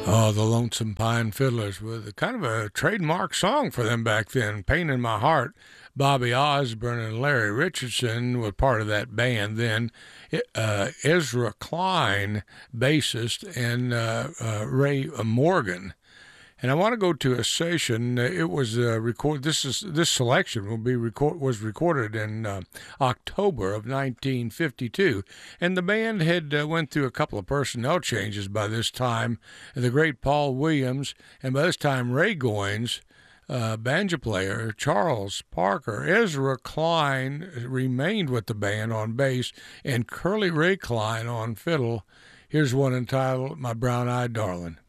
Oh, the Lonesome Pine Fiddlers with kind of a trademark song for them back then, Pain in My Heart. Bobby Osborne and Larry Richardson were part of that band then. Ezra Klein, bassist, and Ray Morgan. And I want to go to a session. It was record. This selection was recorded in October of 1952, and the band had went through a couple of personnel changes by this time. The great Paul Williams, and by this time Ray Goins, banjo player Charles Parker, Ezra Klein remained with the band on bass, and Curly Ray Klein on fiddle. Here's one entitled "My Brown Eyed Darling."